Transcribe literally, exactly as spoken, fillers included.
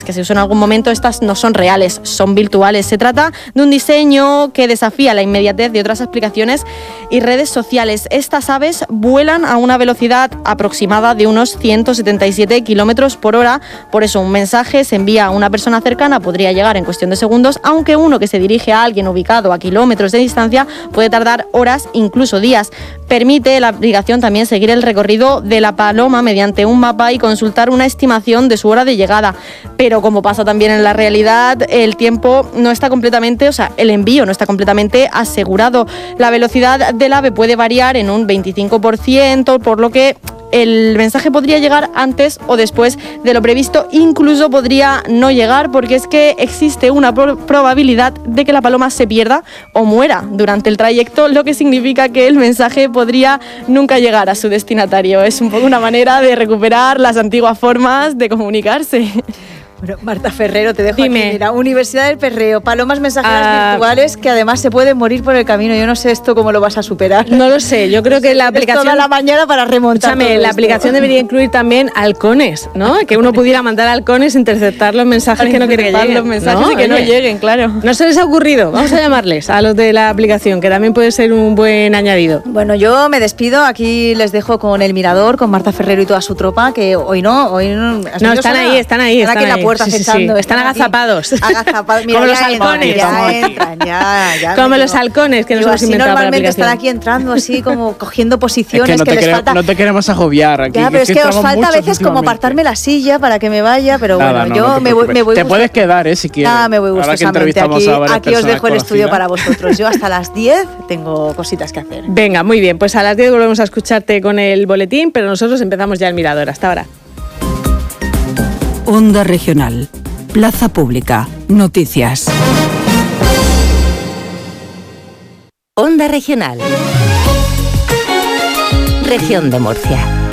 que se usó en algún momento, estas no son reales, son virtuales. Se trata de un diseño que desafía la inmediatez de otras aplicaciones y redes sociales. Estas aves vuelan a una velocidad aproximada de unos ciento setenta y siete kilómetros por hora. Por eso un mensaje se envía a una persona cercana, podría llegar en cuestión de segundos, aunque uno que se dirige a alguien ubicado a kilómetros de distancia puede tardar horas, incluso días. Permite la aplicación también seguir el recorrido de la paloma mediante un mapa y consultar una estimación de su hora de llegada. Pero Pero como pasa también en la realidad, el tiempo no está completamente, o sea, el envío no está completamente asegurado. La velocidad del ave puede variar en un veinticinco por ciento, por lo que el mensaje podría llegar antes o después de lo previsto, incluso podría no llegar, porque es que existe una pro- probabilidad de que la paloma se pierda o muera durante el trayecto, lo que significa que el mensaje podría nunca llegar a su destinatario. Es un poco una manera de recuperar las antiguas formas de comunicarse. Bueno, Marta Ferrero, te dejo Dime. aquí. Mira, Universidad del Perreo, palomas mensajeras Ah. virtuales que además se pueden morir por el camino. Yo no sé esto cómo lo vas a superar. No lo sé, yo creo que la Tienes aplicación... toda la mañana para remontar. Escúchame, todo la esto. aplicación debería incluir también halcones, ¿no? Que uno pudiera mandar halcones, interceptar los mensajes que no quiere que Interceptar lleguen. los mensajes y que no Oye, lleguen, claro. No se les ha ocurrido, vamos a llamarles a los de la aplicación, que también puede ser un buen añadido. Bueno, yo me despido. Aquí les dejo con El Mirador, con Marta Ferrero y toda su tropa, que hoy no, hoy no. ¿has No, oído están sonar? ahí, están ahí. Están aquí en la ahí. puerta Sí, sí, sí. acechando. Están aquí. agazapados. Agazapados. Mira, Como los ya entran, halcones. Ya entran, ya, ya. Como me los digo. halcones que nos Digo, hemos así inventado para la normalmente aplicación. están aquí entrando así como cogiendo Es posiciones que no que, te, les quere- falta. no te queremos agobiar aquí. Ya, pero es que os entramos falta a muchos veces como últimamente. apartarme la silla para que me vaya, pero Nada, bueno, no, yo no te me, voy, preocupes. me voy Te gust- puedes quedar, ¿eh? Si quieres. Ah, me voy Ahora que gustosamente. entrevistamos Aquí, a varias aquí os personas dejo el estudio conocidas. para vosotros. Yo hasta las diez tengo cositas que hacer. Venga, muy bien, pues a las diez volvemos a escucharte con el boletín, pero nosotros empezamos ya el Mirador. Hasta ahora. Onda Regional. Plaza Pública. Noticias. Onda Regional. Región de Murcia.